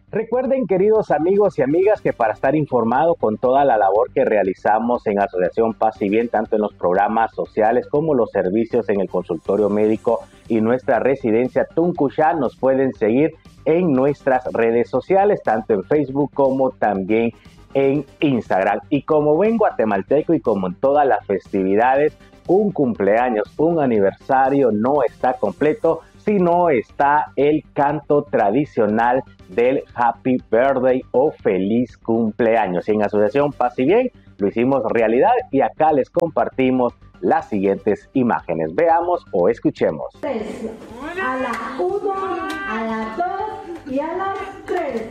Recuerden, queridos amigos y amigas, que para estar informado con toda la labor que realizamos en Asociación Paz y Bien, tanto en los programas sociales como los servicios en el consultorio médico y nuestra residencia Tuncuchá, nos pueden seguir en nuestras redes sociales, tanto en Facebook como también en Instagram. Y como buen guatemalteco y como en todas las festividades, un cumpleaños, un aniversario no está completo si no está el canto tradicional del Happy Birthday o feliz cumpleaños. Y en Asociación Paz y Bien lo hicimos realidad y acá les compartimos las siguientes imágenes. Veamos o escuchemos. A la 1, a las 2 y a las 3.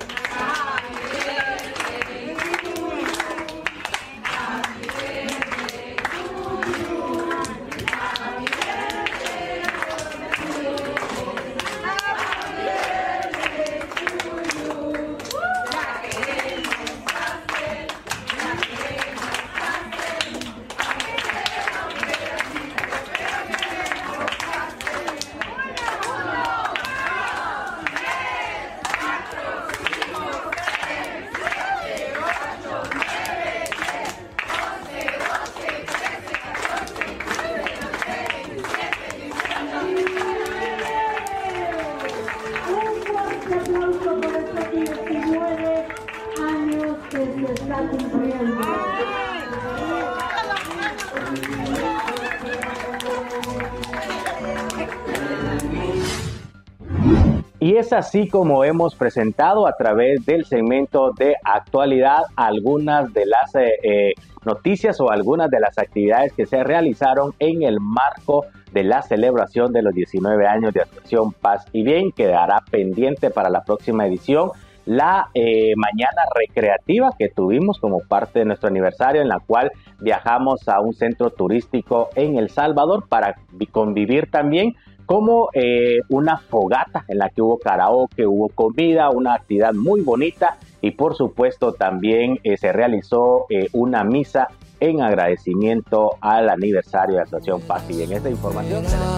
Y es así como hemos presentado a través del segmento de actualidad algunas de las noticias o algunas de las actividades que se realizaron en el marco de la celebración de los 19 años de Asociación Paz y Bien. Quedará pendiente para la próxima edición la mañana recreativa que tuvimos como parte de nuestro aniversario, en la cual viajamos a un centro turístico en El Salvador para convivir también como una fogata en la que hubo karaoke, hubo comida, una actividad muy bonita y por supuesto también se realizó una misa en agradecimiento al aniversario de Asociación Paz y Bien. Esta información